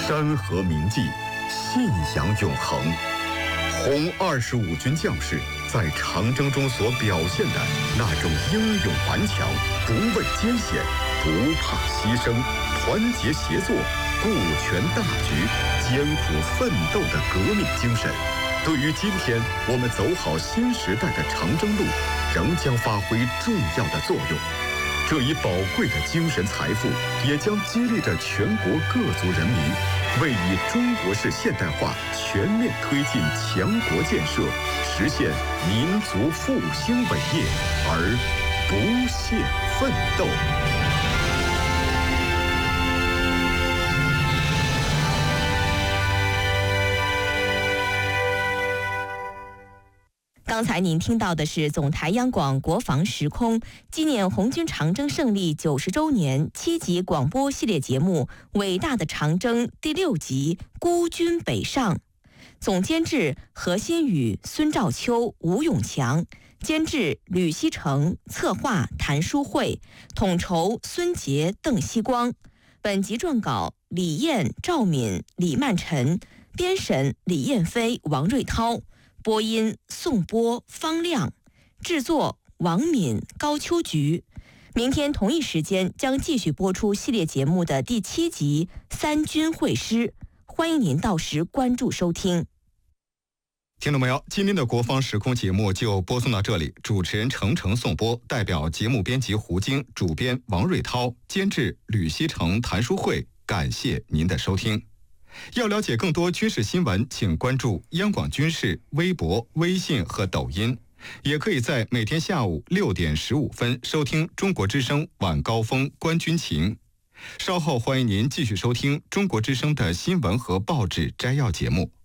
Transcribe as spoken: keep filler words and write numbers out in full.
山河铭记，信仰永恒。红二十五军将士在长征中所表现的那种英勇顽强、不畏艰险、不怕牺牲、团结协作、顾全大局、艰苦奋斗的革命精神，对于今天我们走好新时代的长征路，仍将发挥重要的作用。这一宝贵的精神财富，也将激励着全国各族人民，为以中国式现代化全面推进强国建设，实现民族复兴伟业而不懈奋斗。 刚才您听到的是总台央广国防时空纪念红军长征胜利九十周年七集广播系列节目《伟大的长征》第六集《孤军北上》，总监制何新宇、孙兆秋、吴永强，监制吕锡成，策划谭书慧，统筹孙杰、邓锡光。本集撰稿李燕、赵敏、李曼晨，编审李燕飞、王瑞涛。播音宋波、方亮，制作王敏、高秋菊。明天同一时间将继续播出系列节目的第七集《三军会师》，欢迎您到时关注收听。 听众朋友，今天的国防时空节目就播送到这里，主持人程程颂播，代表节目编辑胡晶、主编王瑞涛、监制吕锡成、谭书慧，感谢您的收听。要了解更多军事新闻，请关注央广军事微博、微信和抖音，也可以在每天下午六点十五分收听中国之声晚高峰观军情。稍后欢迎您继续收听中国之声的新闻和报纸摘要节目。